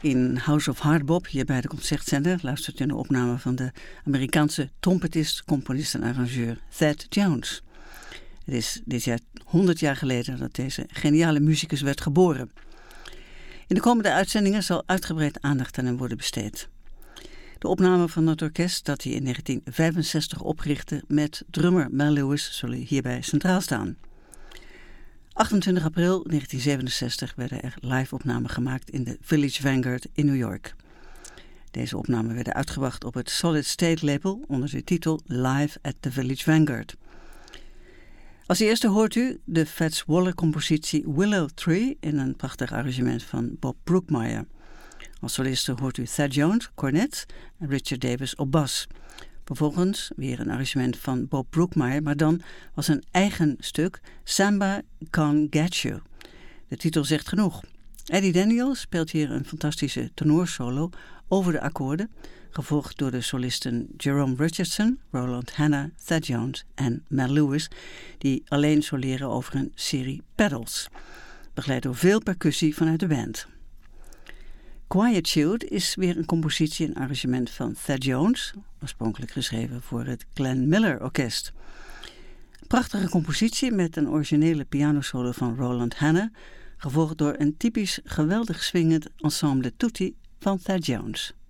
In House of Hardbop, hier bij de Concertzender, luistert u naar de opname van de Amerikaanse trompetist, componist en arrangeur Thad Jones. Het is dit jaar 100 jaar geleden dat deze geniale muzikus werd geboren. In de komende uitzendingen zal uitgebreid aandacht aan hem worden besteed. De opname van het orkest dat hij in 1965 oprichtte met drummer Mel Lewis zullen hierbij centraal staan. 28 april 1967 werden er live-opnamen gemaakt in de Village Vanguard in New York. Deze opnamen werden uitgebracht op het Solid State label onder de titel Live at the Village Vanguard. Als eerste hoort u de Fats Waller-compositie Willow Tree in een prachtig arrangement van Bob Brookmeyer. Als soliste hoort u Thad Jones, cornet en Richard Davis op bas. Vervolgens weer een arrangement van Bob Brookmeyer, maar dan was een eigen stuk, Samba Can't Get You. De titel zegt genoeg. Eddie Daniels speelt hier een fantastische tenorsolo over de akkoorden, gevolgd door de solisten Jerome Richardson, Roland Hanna, Thad Jones en Mel Lewis, die alleen soleren over een serie pedals, begeleid door veel percussie vanuit de band. Quietude is weer een compositie en arrangement van Thad Jones, oorspronkelijk geschreven voor het Glenn Miller Orkest. Prachtige compositie met een originele pianosolo van Roland Hanna, gevolgd door een typisch geweldig swingend ensemble tutti van Thad Jones.